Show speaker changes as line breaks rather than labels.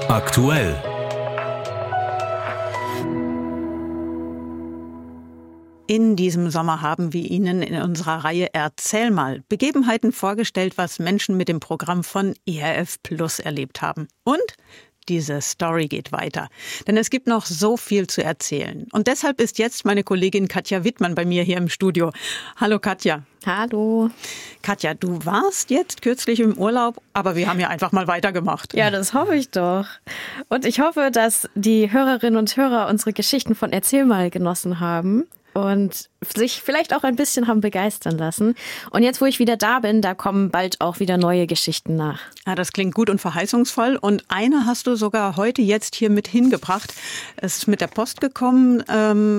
Aktuell.
In diesem Sommer haben wir Ihnen in unserer Reihe Erzähl mal Begebenheiten vorgestellt, was Menschen mit dem Programm von ERF Plus erlebt haben. Und diese Story geht weiter, denn es gibt noch so viel zu erzählen. Und deshalb ist jetzt meine Kollegin Katja Wittmann bei mir hier im Studio. Hallo Katja.
Hallo.
Katja, du warst jetzt kürzlich im Urlaub, aber wir haben ja einfach mal weitergemacht.
Ja, das hoffe ich doch. Und ich hoffe, dass die Hörerinnen und Hörer unsere Geschichten von Erzähl mal genossen haben und sich vielleicht auch ein bisschen haben begeistern lassen. Und jetzt, wo ich wieder da bin, da kommen bald auch wieder neue Geschichten nach.
Ja, das klingt gut und verheißungsvoll. Und eine hast du sogar heute jetzt hier mit hingebracht. Es ist mit der Post gekommen.